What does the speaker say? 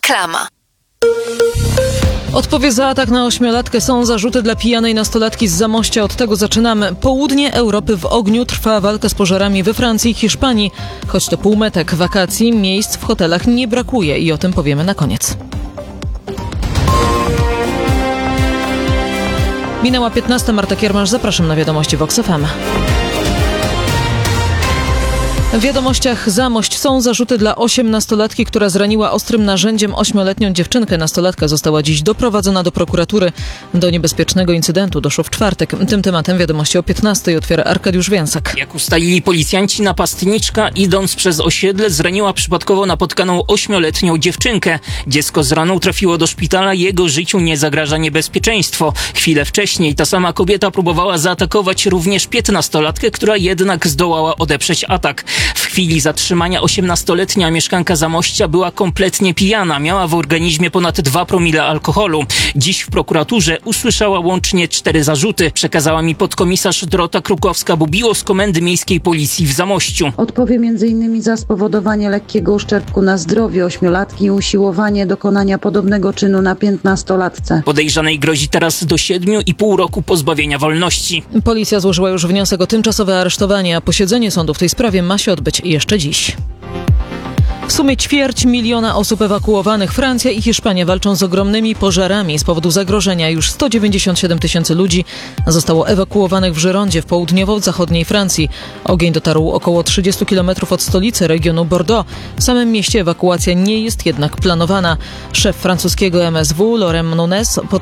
Reklama. Odpowie za atak na 8-latkę są zarzuty dla pijanej nastolatki z Zamościa. Od tego zaczynamy. Południe Europy w ogniu, trwa walka z pożarami we Francji i Hiszpanii. Choć to półmetek wakacji, miejsc w hotelach nie brakuje i o tym powiemy na koniec. Minęła 15. Marta Kiermasz, zapraszam na wiadomości Vox FM. W wiadomościach Zamość są zarzuty dla 18-latki, która zraniła ostrym narzędziem 8-letnią dziewczynkę. Nastolatka została dziś doprowadzona do prokuratury. Do niebezpiecznego incydentu doszło w czwartek. Tym tematem wiadomości o 15 otwiera Arkadiusz Więcek. Jak ustalili policjanci, napastniczka idąc przez osiedle zraniła przypadkowo napotkaną 8-letnią dziewczynkę. Dziecko z raną trafiło do szpitala, jego życiu nie zagraża niebezpieczeństwo. Chwilę wcześniej ta sama kobieta próbowała zaatakować również 15-latkę, która jednak zdołała odeprzeć atak. W chwili zatrzymania 18-letnia mieszkanka Zamościa była kompletnie pijana. Miała w organizmie ponad 2 promile alkoholu. Dziś w prokuraturze usłyszała łącznie 4 zarzuty. Przekazała mi podkomisarz Dorota Krukowska-Bubiło z Komendy Miejskiej Policji w Zamościu. Odpowie m.in. za spowodowanie lekkiego uszczerbku na zdrowiu 8-latki i usiłowanie dokonania podobnego czynu na 15-latce. Podejrzanej grozi teraz do 7,5 roku pozbawienia wolności. Policja złożyła już wniosek o tymczasowe aresztowanie, a posiedzenie sądu w tej sprawie ma się odbyć jeszcze dziś. W sumie 250 000 osób ewakuowanych. Francja i Hiszpania walczą z ogromnymi pożarami. Z powodu zagrożenia już 197 000 ludzi zostało ewakuowanych w Girondzie w południowo-zachodniej Francji. Ogień dotarł około 30 km od stolicy regionu Bordeaux. W samym mieście ewakuacja nie jest jednak planowana. Szef francuskiego MSW Laurent Nunez